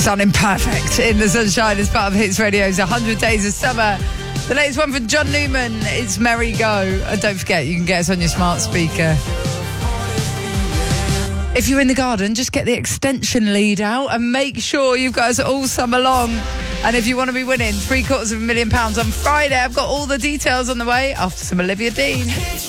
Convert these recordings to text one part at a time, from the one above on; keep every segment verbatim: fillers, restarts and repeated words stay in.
Sounding perfect in the sunshine as part of Hits Radio's one hundred Days of Summer. The latest one from John Newman is Merry Go. And don't forget, you can get us on your smart speaker. If you're in the garden, just get the extension lead out and make sure you've got us all summer long. And if you want to be winning three quarters of a million pounds on Friday, I've got all the details on the way after some Olivia Dean.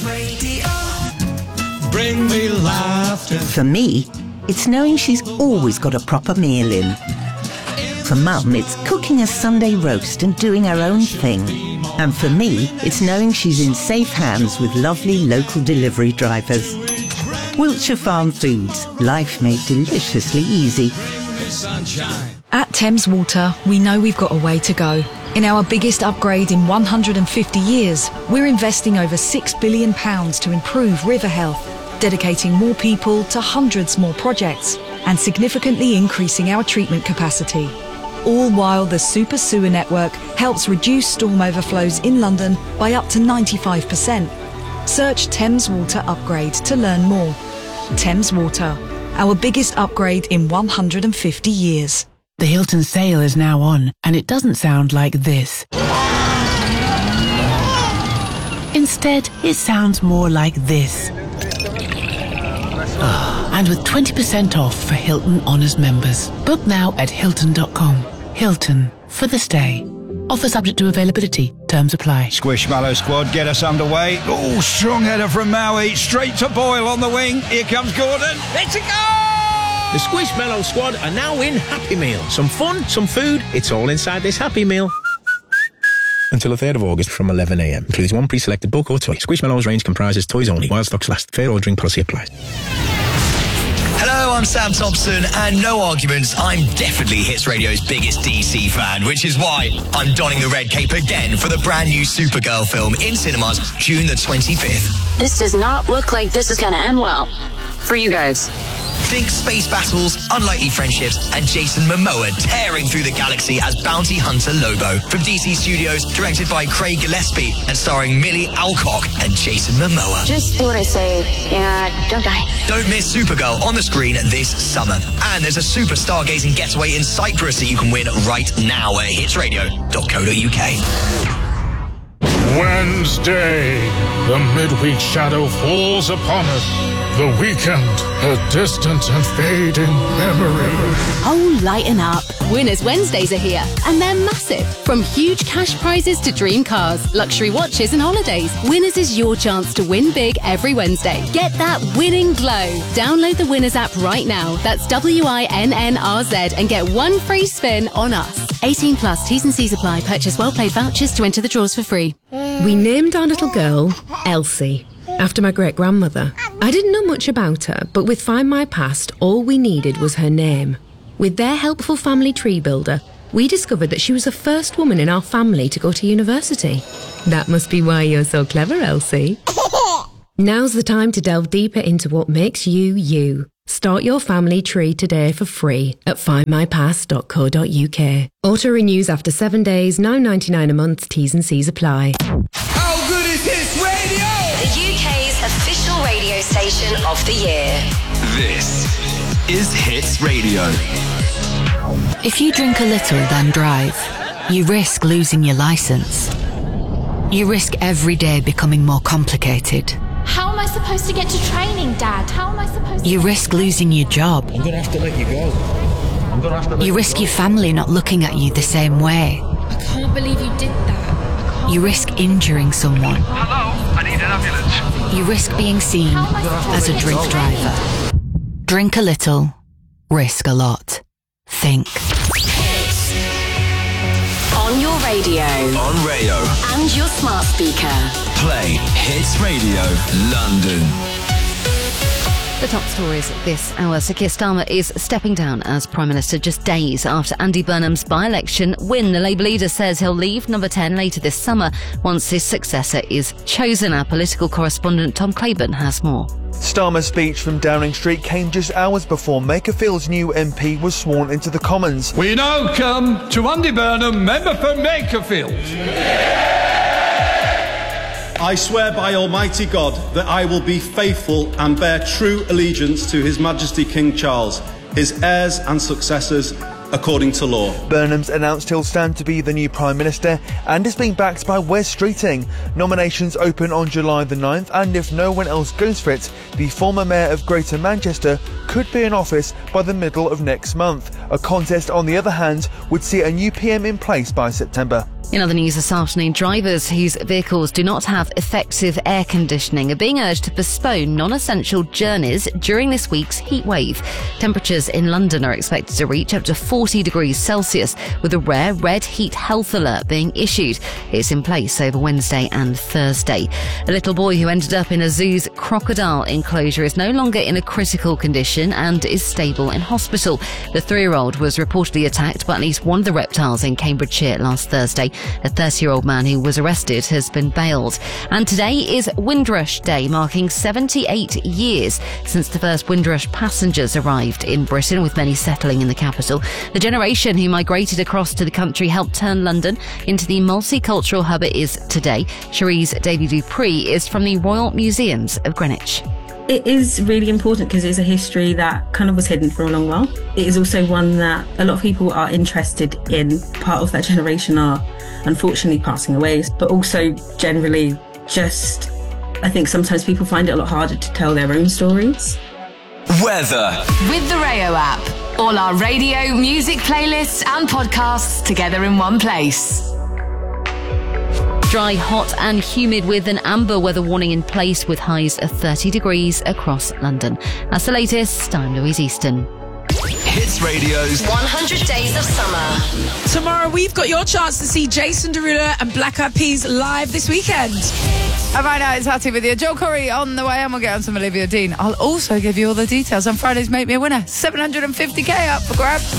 Bring me laughter. For me, it's knowing she's always got a proper meal in. For Mum, it's cooking a Sunday roast and doing her own thing. And for me, it's knowing she's in safe hands with lovely local delivery drivers. Wiltshire Farm Foods, life made deliciously easy. At Thames Water, we know we've got a way to go. In our biggest upgrade in one hundred fifty years, we're investing over six billion pounds to improve river health, dedicating more people to hundreds more projects, and significantly increasing our treatment capacity. All while the Super Sewer Network helps reduce storm overflows in London by up to ninety-five percent. Search Thames Water Upgrade to learn more. Thames Water, our biggest upgrade in one hundred fifty years. The Hilton sale is now on, and it doesn't sound like this. Instead, it sounds more like this. And with twenty percent off for Hilton Honors members. Book now at Hilton dot com. Hilton, for the stay. Offer subject to availability. Terms apply. Squishmallow squad, get us underway. Oh, strong header from Maui. Straight to Boyle on the wing. Here comes Gordon. It's a goal! The Squishmallow squad are now in Happy Meal. Some fun, some food. It's all inside this Happy Meal. Until the third of August from eleven a m. Includes one pre-selected book or toy. Squishmallows range comprises toys only. While stocks last. Fair ordering policy applies. Hello, I'm Sam Thompson, and no arguments, I'm definitely Hits Radio's biggest D C fan, which is why I'm donning the red cape again for the brand new Supergirl film in cinemas June the twenty-fifth. This does not look like this is going to end well for you guys. Think space battles, unlikely friendships, and Jason Momoa tearing through the galaxy as bounty hunter Lobo. From D C Studios, directed by Craig Gillespie and starring Millie Alcock and Jason Momoa. Just do what I say, yeah, don't die. Don't miss Supergirl on the screen this summer. And there's a super stargazing getaway in Cyprus that you can win right now at hits radio dot co dot uk. Wednesday, the midweek shadow falls upon us. The weekend, a distant and fading memory. Oh, lighten up. Winners Wednesdays are here, and they're massive. From huge cash prizes to dream cars, luxury watches and holidays, Winners is your chance to win big every Wednesday. Get that winning glow. Download the Winners app right now. That's W I N N R Z and get one free spin on us. eighteen plus, T's and C's apply. Purchase well-played vouchers to enter the draws for free. We named our little girl Elsie, after my great-grandmother. I didn't know much about her, but with Find My Past, all we needed was her name. With their helpful family tree builder, we discovered that she was the first woman in our family to go to university. That must be why you're so clever, Elsie. Now's the time to delve deeper into what makes you, you. Start your family tree today for free at find my past dot co dot uk. Auto renews after seven days, nine ninety-nine a month, T's and C's apply. How good is Hits Radio? The U K's official radio station of the year. This is Hits Radio. If you drink a little then drive, you risk losing your licence. You risk every day becoming more complicated. How am I supposed to get to training, Dad? How am I supposed to... You risk losing your job. I'm going to have to let you go. I'm going to have to let You risk your family not looking at you the same way. I can't believe you did that. You risk injuring someone. Hello, I need an ambulance. You risk being seen as a drink driver. Drink a little, risk a lot. Think. On your radio. On radio. And your smart speaker. Play Hits Radio London. The top stories this hour. Sir Keir Starmer is stepping down as Prime Minister just days after Andy Burnham's by-election win. The Labour leader says he'll leave Number ten later this summer once his successor is chosen. Our political correspondent Tom Claiborne has more. Starmer's speech from Downing Street came just hours before Makerfield's new M P was sworn into the Commons. We now come to Andy Burnham, member for Makerfield. I swear by Almighty God that I will be faithful and bear true allegiance to His Majesty King Charles, his heirs and successors, according to law. Burnham's announced he'll stand to be the new Prime Minister and is being backed by Wes Streeting. Nominations open on July the ninth, and if no one else goes for it, the former Mayor of Greater Manchester could be in office by the middle of next month. A contest, on the other hand, would see a new P M in place by September. In other news this afternoon, drivers whose vehicles do not have effective air conditioning are being urged to postpone non-essential journeys during this week's heat wave. Temperatures in London are expected to reach up to forty degrees Celsius, with a rare red heat health alert being issued. It's in place over Wednesday and Thursday. A little boy who ended up in a zoo's crocodile enclosure is no longer in a critical condition and is stable in hospital. The three-year-old was reportedly attacked by at least one of the reptiles in Cambridgeshire last Thursday. A thirty-year-old man who was arrested has been bailed. And today is Windrush Day, marking seventy-eight years since the first Windrush passengers arrived in Britain, with many settling in the capital. The generation who migrated across to the country helped turn London into the multicultural hub it is today. Cherise Davy-Dupree is from the Royal Museums of Greenwich. It is really important because it's a history that kind of was hidden for a long while. It is also one that a lot of people are interested in. Part of that generation are unfortunately passing away, but also generally just, I think sometimes people find it a lot harder to tell their own stories. Weather. With the Rayo app. All our radio, music playlists and podcasts together in one place. Dry, hot and humid with an amber weather warning in place, with highs of thirty degrees across London. That's the latest. I'm Louise Easton. Hits Radio's one hundred Days of Summer. Tomorrow we've got your chance to see Jason Derulo and Black Eyed Peas live this weekend. And right now it's Hattie with you. Joel Corey on the way, and we'll get on some Olivia Dean. I'll also give you all the details on Friday's Make Me a Winner. seven hundred fifty k up for grabs.